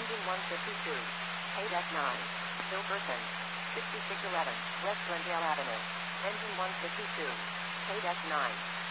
Engine 152. Paid F9. Hilverton. 6611 West Glendale Avenue. Engine 152. Paid F9.